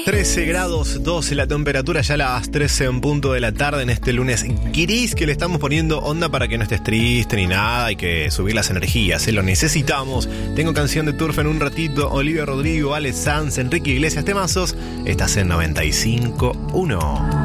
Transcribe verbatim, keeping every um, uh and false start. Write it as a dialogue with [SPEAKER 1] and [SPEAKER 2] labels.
[SPEAKER 1] trece grados doce la temperatura, ya a las trece en punto de la tarde en este lunes gris que le estamos poniendo onda para que no estés triste ni nada. Hay que subir las energías, ¿eh? Lo necesitamos. Tengo canción de Turf en un ratito. Olivia Rodrigo, Alex Sanz, Enrique Iglesias, temazos. Estás en noventa y cinco punto uno.